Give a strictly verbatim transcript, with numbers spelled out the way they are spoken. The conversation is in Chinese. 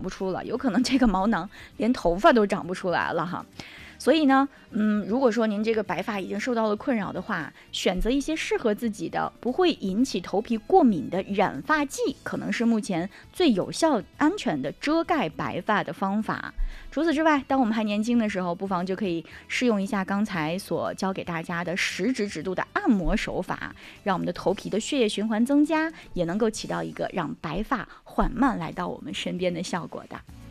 不出了，有可能这个毛囊连头发都长不出来了哈。所以呢，嗯，如果说您这个白发已经受到了困扰的话，选择一些适合自己的、不会引起头皮过敏的染发剂，可能是目前最有效、安全的遮盖白发的方法。除此之外，当我们还年轻的时候，不妨就可以试用一下刚才所教给大家的食指指度的按摩手法，让我们的头皮的血液循环增加，也能够起到一个让白发缓慢来到我们身边的效果的。